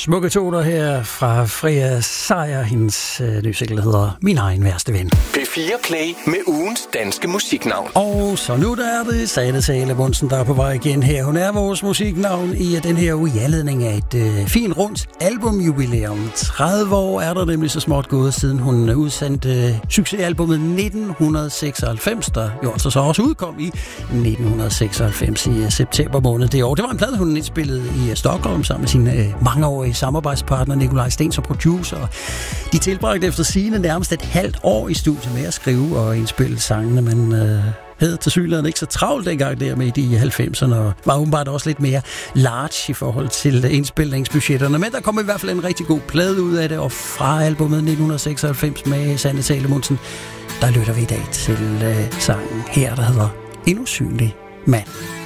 Smukke toner her fra Freja Sejer. Hendes nye single hedder Min egen værste ven. P4 Play med ugens danske musiknavn. Og så nu der er det Sanne Salomonsen, der er på vej igen her. Hun er vores musiknavn i den her uge i anledning af et fint rundt albumjubilæum. 30 år er der nemlig så småt gået, siden hun udsendte succesalbummet 1996, der jo altså så også udkom i 1996 i september måned det år. Det var en plade, hun indspillede i Stockholm sammen med sin mangeårige samarbejdspartner Nikolaj Sten som producer. De tilbragte efter sigende nærmest et halvt år i studiet med at skrive og indspille sangene, men havde tilsyneladende ikke så travlt dengang der midt i 90'erne, og var åbenbart også lidt mere large i forhold til indspilningsbudgetterne. Men der kom i hvert fald en rigtig god plade ud af det, og fra albumet 1996 med Sanne Salomonsen, der lytter vi i dag til sangen her, der hedder En usynlig mand.